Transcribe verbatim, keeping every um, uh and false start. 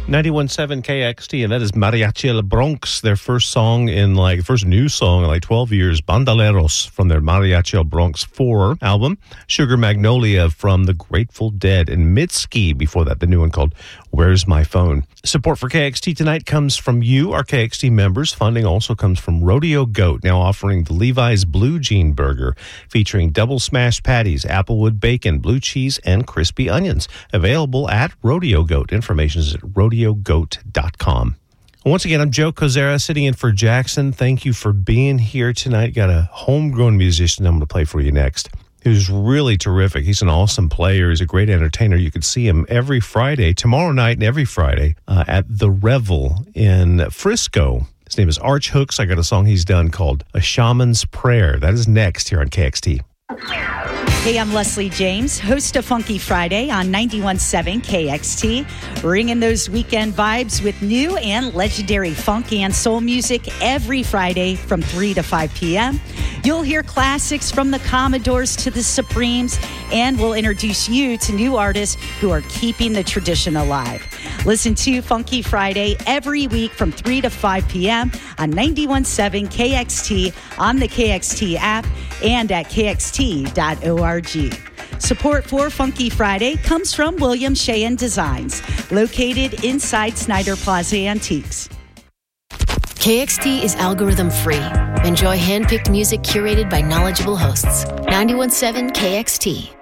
ninety-one point seven K X T, and that is Mariachi El Bronx, their first song in like, first new song in like twelve years, Bandoleros, from their Mariachi El Bronx four album, Sugar Magnolia from the Grateful Dead, and Mitski before that, the new one called Where's My Phone. Support for K X T tonight comes from you, our K X T members. Funding also comes from Rodeo Goat, now offering the Levi's Blue Jean Burger, featuring double smashed patties, applewood bacon, blue cheese, and crispy onions. Available at Rodeo Goat. Information is at rodeo goat dot com. Once again, I'm Joe Kozera, sitting in for Jackson. Thank you for being here tonight. Got a homegrown musician I'm going to play for you next. Who's really terrific. He's an awesome player. He's a great entertainer. You can see him every Friday, tomorrow night and every Friday, uh, at The Revel in Frisco. His name is Arch Hooks. I got a song he's done called A Shaman's Prayer. That is next here on K X T. Hey, I'm Leslie James, host of Funky Friday on ninety-one point seven K X T, bringing those weekend vibes with new and legendary funk and soul music every Friday from three to five p.m. You'll hear classics from the Commodores to the Supremes, and we'll introduce you to new artists who are keeping the tradition alive. Listen to Funky Friday every week from three to five p.m. on ninety-one point seven K X T, on the K X T app, and at k x t dot org. Support for Funky Friday comes from William Sheehan Designs, located inside Snyder Plaza Antiques. K X T is algorithm free. Enjoy hand-picked music curated by knowledgeable hosts. ninety-one point seven K X T.